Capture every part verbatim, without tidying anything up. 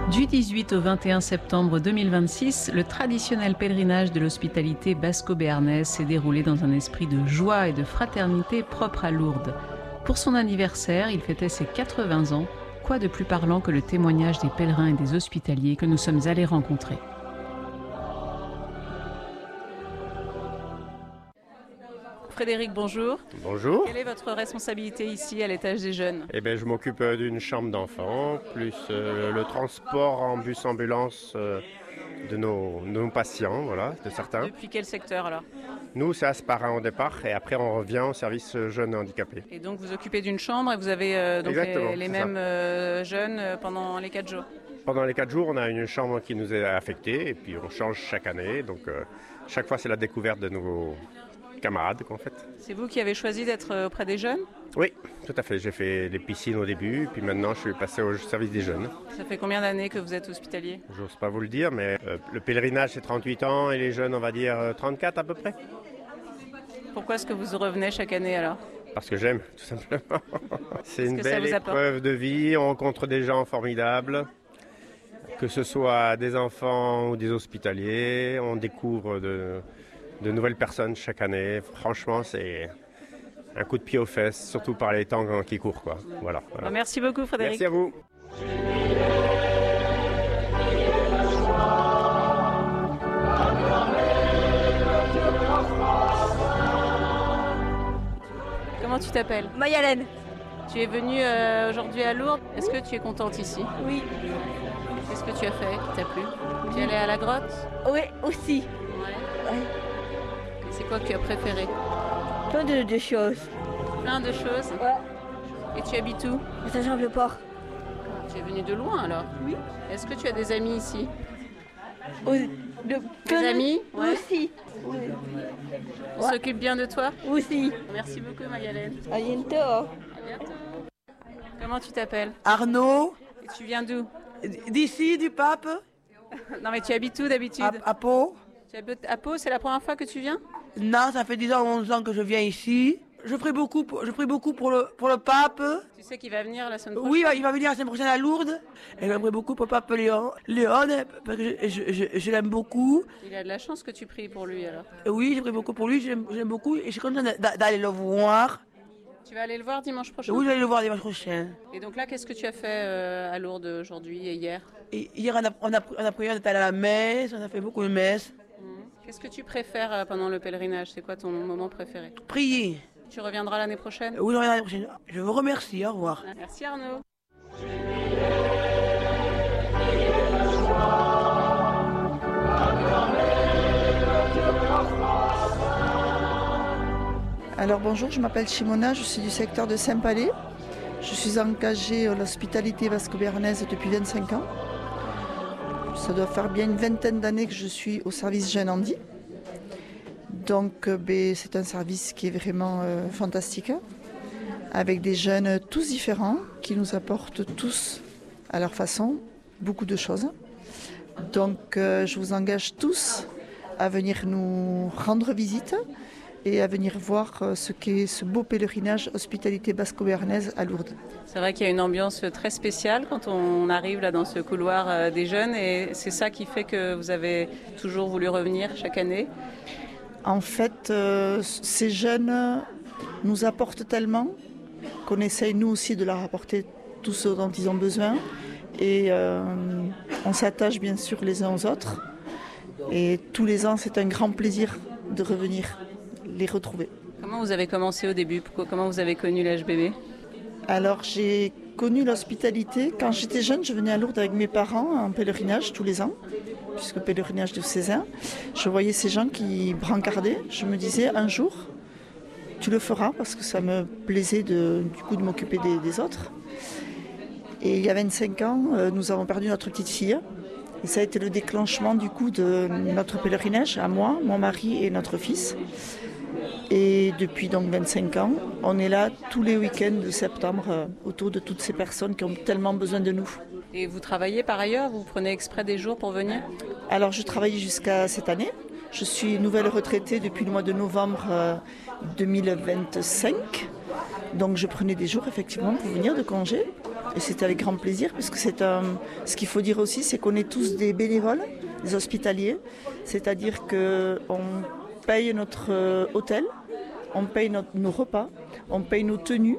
Du dix-huit au vingt et un septembre deux mille vingt-six, le traditionnel pèlerinage de l'hospitalité basco-béarnaise s'est déroulé dans un esprit de joie et de fraternité propre à Lourdes. Pour son anniversaire, il fêtait ses quatre-vingts ans. Quoi de plus parlant que le témoignage des pèlerins et des hospitaliers que nous sommes allés rencontrer. Frédéric, bonjour. Bonjour. Quelle est votre responsabilité ici à l'étage des jeunes? Eh bien, je m'occupe d'une chambre d'enfants, plus euh, le transport en bus-ambulance euh, de, nos, de nos patients, voilà, de certains. Depuis quel secteur alors? Nous, c'est Asparin au départ, et après on revient au service jeunes handicapés. Et donc vous occupez d'une chambre et vous avez euh, donc les, les mêmes euh, jeunes pendant les quatre jours? Pendant les quatre jours, on a une chambre qui nous est affectée, et puis on change chaque année, donc euh, chaque fois c'est la découverte de nouveaux camarades qu'on fait. C'est vous qui avez choisi d'être auprès des jeunes? Oui, tout à fait. J'ai fait les piscines au début, puis maintenant je suis passé au service des jeunes. Ça fait combien d'années que vous êtes hospitalier? J'ose pas vous le dire, mais euh, le pèlerinage c'est trente-huit ans et les jeunes on va dire trente-quatre à peu près. Pourquoi est-ce que vous revenez chaque année alors? Parce que j'aime, tout simplement. C'est une que belle épreuve de vie, on rencontre des gens formidables, que ce soit des enfants ou des hospitaliers, on découvre de... de nouvelles personnes chaque année. Franchement, c'est un coup de pied aux fesses, surtout par les temps qui courent, quoi. Voilà, voilà. Merci beaucoup, Frédéric. Merci à vous. Comment tu t'appelles? Mayalène. Tu es venue euh, aujourd'hui à Lourdes. Est-ce que tu es contente ici? Oui. Qu'est-ce que tu as fait qui t'a plu? Tu es allée à la grotte? Oui, aussi. Ouais. Ouais. C'est quoi que tu as préféré? Plein de, de choses. Plein de choses. Ouais. Et tu habites où? Ça j'en veux pas. Tu es venue de loin alors? Oui. Est-ce que tu as des amis ici? Oui. De, Des amis? Ouais. Aussi. Oui. Ils s'occupent bien de toi? Aussi. Merci beaucoup, Mayalène. À bientôt. À bientôt. Comment tu t'appelles? Arnaud, Et tu viens d'où? d'ici, du Pape, Non mais tu habites où d'habitude? à, à Pau. Tu habites à Pau, c'est la première fois que tu viens? Non, ça fait dix ans, onze ans que je viens ici. Je prie beaucoup pour, je prie beaucoup pour, le, pour le Pape. Tu sais qu'il va venir la semaine prochaine? Oui, il va venir la semaine prochaine à Lourdes. Et je prie beaucoup pour le Pape Léon. Léon, parce que je, je, je, je l'aime beaucoup. Il a de la chance que tu pries pour lui alors. Et oui, je prie beaucoup pour lui, je l'aime je l'aime beaucoup. Et je suis contente d'a- d'aller le voir. Tu vas aller le voir dimanche prochain? Oui, je vais aller le voir dimanche prochain. Et donc là, qu'est-ce que tu as fait euh, à Lourdes aujourd'hui et hier? Et hier, on a, on a, on a prié, on est allé à la messe, on a fait beaucoup de messes. Mhm. Qu'est-ce que tu préfères euh, pendant le pèlerinage? C'est quoi ton moment préféré? Prier. Tu reviendras l'année prochaine? Oui, je reviens l'année prochaine. Je vous remercie, au revoir. Merci Arnaud. Alors bonjour, je m'appelle Chimona, je suis du secteur de Saint-Palais. Je suis engagée à l'hospitalité basco-béarnaise depuis vingt-cinq ans. Ça doit faire bien une vingtaine d'années que je suis au service Jeunes Handi. Donc euh, ben, c'est un service qui est vraiment euh, fantastique, avec des jeunes tous différents, qui nous apportent tous à leur façon beaucoup de choses. Donc euh, je vous engage tous à venir nous rendre visite et à venir voir ce qu'est ce beau pèlerinage hospitalité basco-béarnaise à Lourdes. C'est vrai qu'il y a une ambiance très spéciale quand on arrive là dans ce couloir des jeunes et c'est ça qui fait que vous avez toujours voulu revenir chaque année. En fait, euh, ces jeunes nous apportent tellement qu'on essaye nous aussi de leur apporter tout ce dont ils ont besoin et euh, on s'attache bien sûr les uns aux autres et tous les ans c'est un grand plaisir de revenir les retrouver. Comment vous avez commencé au début? Comment vous avez connu l'H B B? Alors j'ai connu l'hospitalité. Quand j'étais jeune, je venais à Lourdes avec mes parents en pèlerinage tous les ans, puisque pèlerinage de Césaire. Je voyais ces gens qui brancardaient. Je me disais un jour, tu le feras, parce que ça me plaisait de, du coup de m'occuper des, des autres. Et il y a vingt-cinq ans, nous avons perdu notre petite fille. Et ça a été le déclenchement du coup de notre pèlerinage, à moi, mon mari et notre fils. Et depuis donc vingt-cinq ans, on est là tous les week-ends de septembre euh, autour de toutes ces personnes qui ont tellement besoin de nous. Et vous travaillez par ailleurs? Vous prenez exprès des jours pour venir? Alors je travaille jusqu'à cette année. Je suis nouvelle retraitée depuis le mois de novembre euh, deux mille vingt-cinq. Donc je prenais des jours effectivement pour venir de congé. et c'est avec grand plaisir, parce que c'est un... ce qu'il faut dire aussi, c'est qu'on est tous des bénévoles, des hospitaliers, c'est-à-dire qu'on paye notre euh, hôtel, on paye notre, nos repas, on paye nos tenues,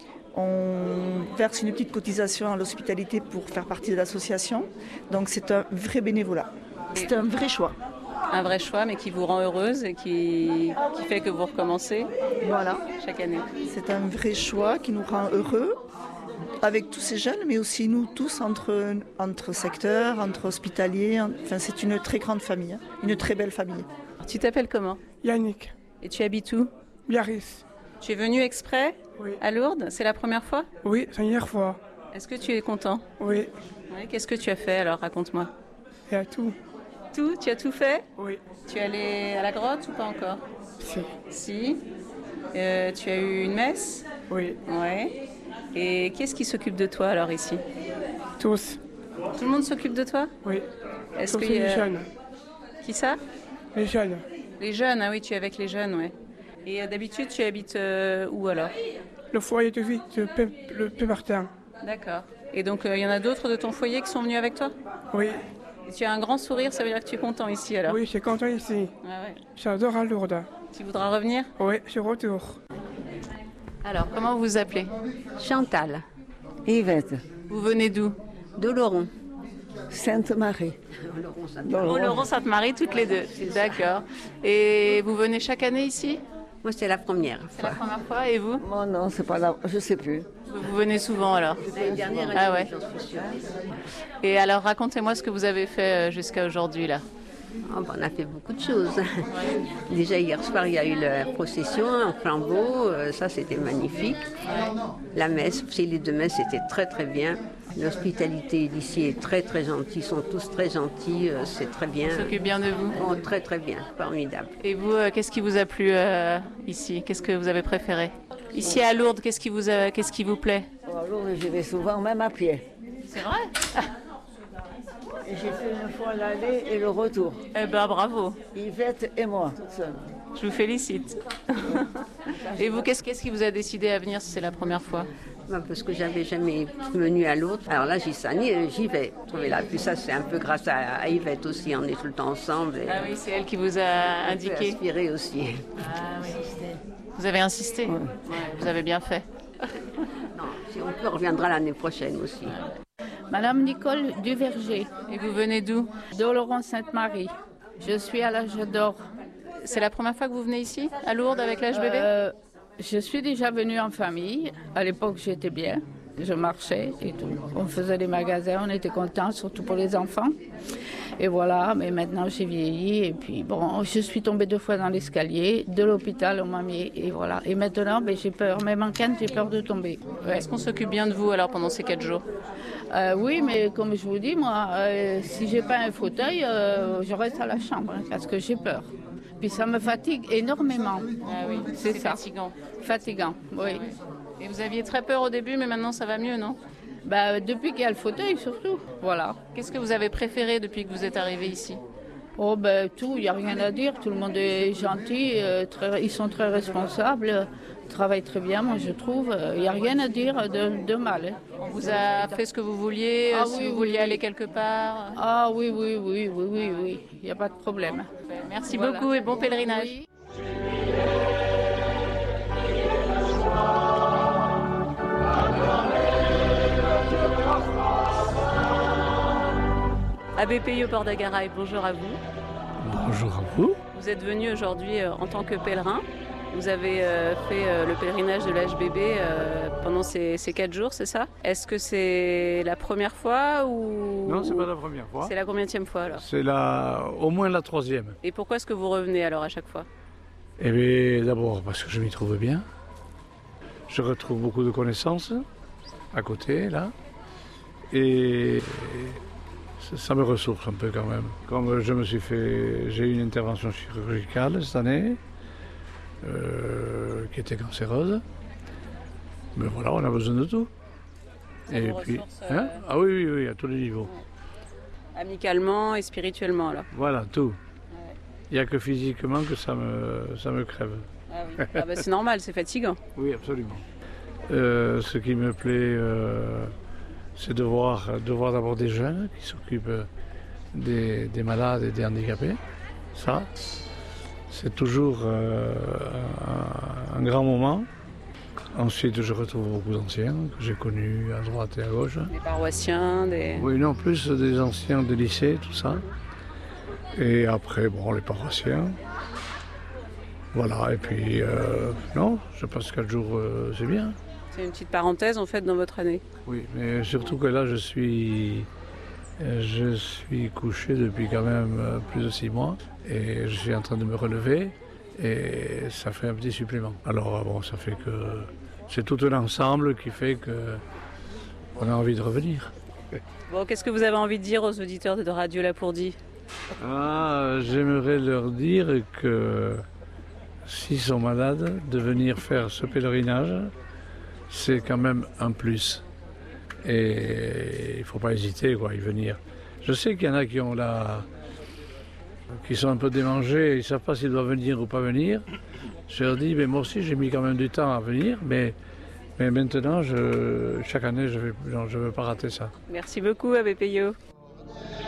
on verse une petite cotisation à l'hospitalité pour faire partie de l'association, donc c'est un vrai bénévolat, c'est un vrai choix. Un vrai choix, mais qui vous rend heureuse et qui, qui fait que vous recommencez Voilà. chaque année. C'est un vrai choix qui nous rend heureux, avec tous ces jeunes, mais aussi nous tous entre, entre secteurs, entre hospitaliers. Enfin, c'est une très grande famille, hein, une très belle famille. Tu t'appelles comment? Yannick, Et tu habites où? Biarritz. Tu es venu exprès Oui. à Lourdes? C'est la première fois? Oui, c'est la dernière fois. Est-ce que tu es content? Oui, Ouais, qu'est-ce que tu as fait alors? Raconte-moi. il y a tout. Tout? Tu as tout fait? Oui, Tu es allé à la grotte ou pas encore? si. Si. Euh, tu as eu une messe? Oui, Ouais. Et qu'est-ce qui s'occupe de toi alors ici? tous. Tout le monde s'occupe de toi? Oui, Est-ce sauf qu'il y les a- jeunes. Qui ça? Les jeunes. Les jeunes, ah oui, tu es avec les jeunes, ouais. Et euh, d'habitude, tu habites euh, où alors? Le foyer de vie de P- le P. Martin. D'accord. Et donc, il y en a d'autres de ton foyer qui sont venus avec toi? Oui, Et tu as un grand sourire, ça veut dire que tu es content ici alors? oui, je suis content ici. Ah ouais. J'adore à Lourdes. Tu voudras revenir? Oui, je retourne. Alors, comment vous vous appelez? Chantal, Yvette, Vous venez d'où? Doloron. Sainte-Marie. Au Laurent Sainte-Marie, toutes les deux. D'accord. Et vous venez chaque année ici? Moi, c'est la première C'est la fois. première fois. Et vous? Oh non, c'est pas là, je sais plus. Vous venez souvent alors? L'année dernière, Ah ouais. j'en suis sûre. Et alors, racontez-moi ce que vous avez fait euh, jusqu'à aujourd'hui là. Oh, ben, on a fait beaucoup de choses. Déjà, hier soir, il y a eu la procession, un flambeau. euh, ça, c'était magnifique. La messe, aussi, les deux messes, c'était très, très bien. L'hospitalité d'ici est très, très gentille. Ils sont tous très gentils. euh, c'est très bien. On s'occupe bien de vous. Oh, très, très bien. Formidable. Et vous, euh, qu'est-ce qui vous a plu euh, ici? Qu'est-ce que vous avez préféré? Ici à Lourdes, qu'est-ce qui vous, a- qu'est-ce qui vous plaît? Alors, j'y vais souvent, même à pied. C'est vrai? Et j'ai fait une fois l'aller et le retour. Eh ben bravo, Yvette et moi, toute seule. je vous félicite. Et vous, qu'est-ce, qu'est-ce qui vous a décidé à venir si c'est la première fois? Ben, parce que j'avais jamais venu à l'autre. Alors là, j'y suis, j'y vais. Trouver là. Puis ça, c'est un peu grâce à, à Yvette aussi. On est tout le temps ensemble. Et Ah oui, c'est elle qui vous a un peu indiqué. inspiré aussi. Ah oui. Vous avez insisté? Ouais, vous avez bien fait. Non, si on peut, on reviendra l'année prochaine aussi. Madame Nicole Duverger, Et vous venez d'où? d'Oloron Sainte-Marie. Je suis à l'âge d'or. C'est la première fois que vous venez ici, à Lourdes, avec l'H B B? Euh, je suis déjà venue en famille. À l'époque, j'étais bien. Je marchais et tout. On faisait des magasins, on était contents, surtout pour les enfants. Et voilà, mais maintenant j'ai vieilli et puis bon, je suis tombée deux fois dans l'escalier. De l'hôpital, on m'a mis et voilà. Et maintenant, ben, j'ai peur. Même en canne, j'ai peur de tomber. Ouais. Est-ce qu'on s'occupe bien de vous alors pendant ces quatre jours? Euh, oui, mais comme je vous dis, moi, euh, si j'ai pas un fauteuil, euh, je reste à la chambre hein, parce que j'ai peur. Puis ça me fatigue énormément. Ah oui, C'est c'est ça. fatigant. Fatigant, oui. Et vous aviez très peur au début, mais maintenant ça va mieux, non? Bah, depuis qu'il y a le fauteuil, surtout. Voilà. Qu'est-ce que vous avez préféré depuis que vous êtes arrivé ici? Oh, ben, tout, il n'y a rien à dire. Tout le monde est gentil. euh, très- ils sont très responsables. euh, travaillent très bien, moi, je trouve. Il n'y a rien à dire de, de mal. hein. On vous a fait ce que vous vouliez, Ah euh, si oui, vous oui, vouliez oui. aller quelque part? Ah oui, oui, oui, oui, oui, oui. Il n'y a pas de problème. Merci Voilà. beaucoup et bon pèlerinage. Oui. Abbé Peyo Port d'Agaraï, bonjour à vous. Bonjour à vous. Vous êtes venu aujourd'hui euh, en tant que pèlerin. Vous avez euh, fait euh, le pèlerinage de l'H B B euh, pendant ces, ces quatre jours, c'est ça? Est-ce que c'est la première fois ou... Non, c'est pas la première fois. C'est la combienième fois alors? C'est la, au moins la troisième. Et pourquoi est-ce que vous revenez alors à chaque fois? Eh bien, d'abord parce que je m'y trouve bien. Je retrouve beaucoup de connaissances à côté, là. Et ça, ça me ressource un peu quand même. Comme je me suis fait, j'ai eu une intervention chirurgicale cette année, euh, qui était cancéreuse. Mais voilà, on a besoin de tout. Ça vous ressource, euh, hein ah oui, oui, oui, à tous les niveaux. Amicalement et spirituellement alors? Voilà, tout. Il n'y a que physiquement que ça me, ça me crève. Ah oui. Ah bah, c'est normal, c'est fatigant. Oui, absolument. Euh, ce qui me plaît euh, c'est de voir, de voir d'abord des jeunes qui s'occupent des, des malades et des handicapés. Ça, c'est toujours euh, un, un grand moment. Ensuite, je retrouve beaucoup d'anciens que j'ai connus à droite et à gauche. Des paroissiens, des... Oui, non, plus des anciens de lycée, tout ça. Et après, bon, les paroissiens. Voilà, et puis, euh, non, je passe quatre jours, euh, c'est bien. C'est une petite parenthèse, en fait, dans votre année. Oui, mais surtout que là, je suis, je suis couché depuis quand même plus de six mois. Et je suis en train de me relever. Et ça fait un petit supplément. Alors, bon, ça fait que c'est tout un ensemble qui fait qu'on a envie de revenir. Bon, qu'est-ce que vous avez envie de dire aux auditeurs de Radio Lapourdie? Ah, j'aimerais leur dire que s'ils sont malades, de venir faire ce pèlerinage, c'est quand même un plus. Et il ne faut pas hésiter quoi, à y venir. Je sais qu'il y en a qui ont la... qui sont un peu démangés, ils ne savent pas s'ils doivent venir ou pas venir. Je leur dis, mais moi aussi j'ai mis quand même du temps à venir, mais, mais maintenant, je, chaque année, je ne veux pas rater ça. Merci beaucoup, Abbé Peyo.